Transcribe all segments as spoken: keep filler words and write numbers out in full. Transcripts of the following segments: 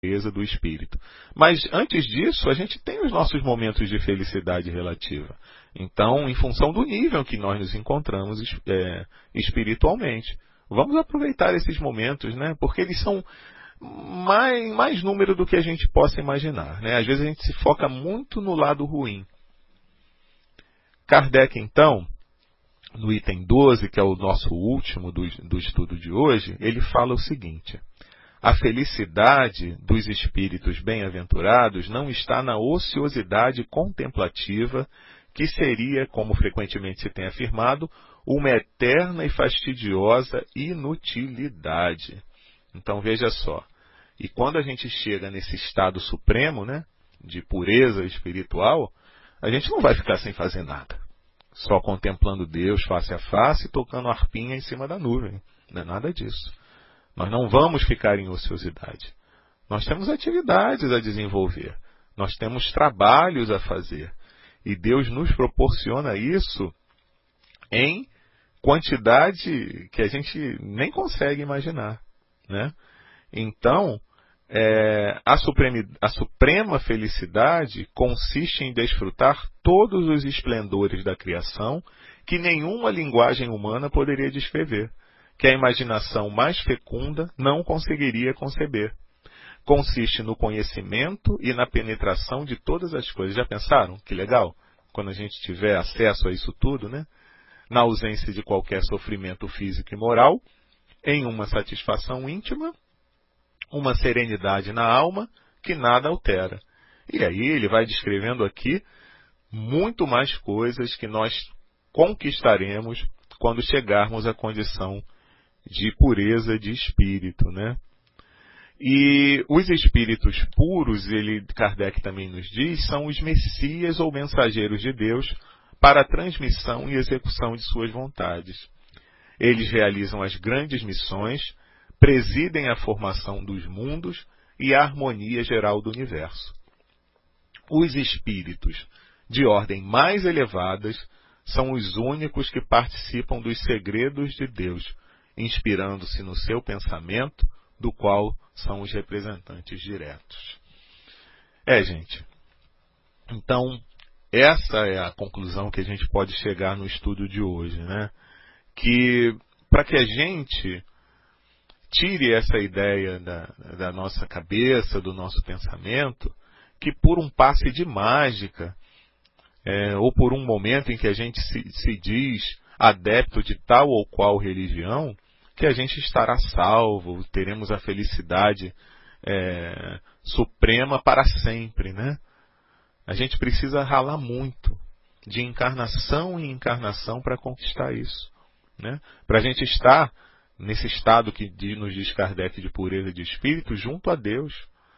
pureza do espírito. Mas antes disso, a gente tem os nossos momentos de felicidade relativa. Então, em função do nível que nós nos encontramos é, espiritualmente, vamos aproveitar esses momentos, né? Porque eles são mais, mais número do que a gente possa imaginar, né? Às vezes a gente se foca muito no lado ruim. Kardec, então, no item doze, que é o nosso último do, do estudo de hoje, ele fala o seguinte: a felicidade dos espíritos bem-aventurados não está na ociosidade contemplativa, que seria, como frequentemente se tem afirmado, uma eterna e fastidiosa inutilidade. Então veja só, e quando a gente chega nesse estado supremo, né, de pureza espiritual, a gente não vai ficar sem fazer nada, só contemplando Deus face a face e tocando a harpinha em cima da nuvem. Não é nada disso. Nós não vamos ficar em ociosidade. Nós temos atividades a desenvolver, nós temos trabalhos a fazer. E Deus nos proporciona isso em quantidade que a gente nem consegue imaginar, né? Então, é, a, suprema, a suprema felicidade consiste em desfrutar todos os esplendores da criação que nenhuma linguagem humana poderia descrever, que a imaginação mais fecunda não conseguiria conceber. Consiste no conhecimento e na penetração de todas as coisas. Já pensaram? Que legal? Quando a gente tiver acesso a isso tudo, né? Na ausência de qualquer sofrimento físico e moral, em uma satisfação íntima, uma serenidade na alma que nada altera. E aí ele vai descrevendo aqui muito mais coisas que nós conquistaremos quando chegarmos à condição de pureza de espírito, né? E os espíritos puros, ele, Kardec também nos diz, são os messias ou mensageiros de Deus para a transmissão e execução de suas vontades. Eles realizam as grandes missões, presidem a formação dos mundos e a harmonia geral do universo. Os espíritos de ordem mais elevadas são os únicos que participam dos segredos de Deus, inspirando-se no seu pensamento, do qual são os representantes diretos. É, gente. Então, essa é a conclusão que a gente pode chegar no estudo de hoje, né? Que, para que a gente tire essa ideia da, da nossa cabeça, do nosso pensamento, que por um passe de mágica, é, ou por um momento em que a gente se, se diz adepto de tal ou qual religião, que a gente estará salvo, teremos a felicidade é, suprema para sempre, né? A gente precisa ralar muito, de encarnação em encarnação, para conquistar isso, né? Para a gente estar nesse estado que nos diz Kardec de pureza de espírito, junto a Deus,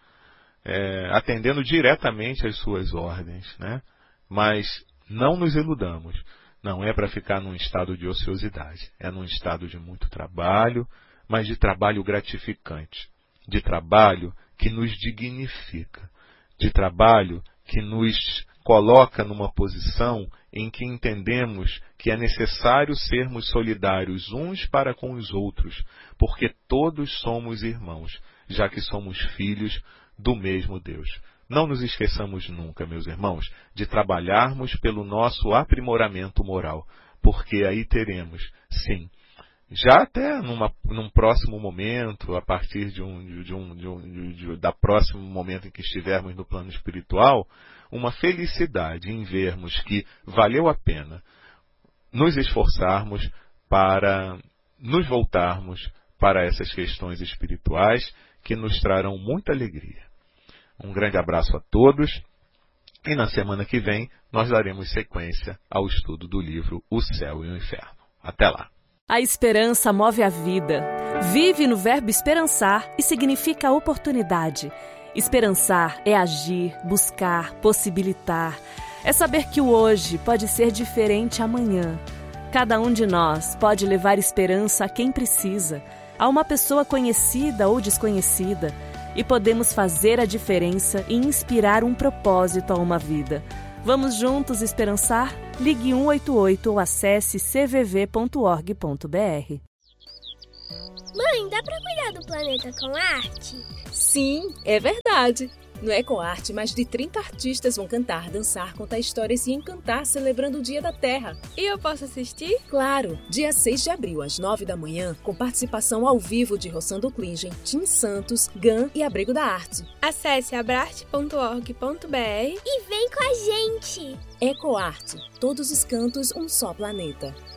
é, atendendo diretamente às suas ordens, né? Mas não nos iludamos. Não é para ficar num estado de ociosidade. É num estado de muito trabalho, mas de trabalho gratificante. De trabalho que nos dignifica. De trabalho que nos coloca numa posição em que entendemos que é necessário sermos solidários uns para com os outros, porque todos somos irmãos, já que somos filhos do mesmo Deus. Não nos esqueçamos nunca, meus irmãos, de trabalharmos pelo nosso aprimoramento moral, porque aí teremos, sim, já até numa, num próximo momento, a partir de um, de um, de um, de, de, da próximo momento em que estivermos no plano espiritual, uma felicidade em vermos que valeu a pena nos esforçarmos para nos voltarmos para essas questões espirituais que nos trarão muita alegria. Um grande abraço a todos e na semana que vem nós daremos sequência ao estudo do livro O Céu e o Inferno. Até lá! A esperança move a vida. Vive no verbo esperançar e significa oportunidade. Esperançar é agir, buscar, possibilitar. É saber que o hoje pode ser diferente amanhã. Cada um de nós pode levar esperança a quem precisa, a uma pessoa conhecida ou desconhecida, e podemos fazer a diferença e inspirar um propósito a uma vida. Vamos juntos esperançar? Ligue um oito oito ou acesse c v v ponto org ponto b r. Mãe, dá pra cuidar do planeta com arte? Sim, é verdade. No EcoArte, mais de trinta artistas vão cantar, dançar, contar histórias e encantar celebrando o Dia da Terra. E eu posso assistir? Claro! Dia seis de abril, às nove da manhã, com participação ao vivo de Rossando Klingen, Tim Santos, Gan e Abrigo da Arte. Acesse abrarte ponto org ponto br e vem com a gente! EcoArte. Todos os cantos, um só planeta.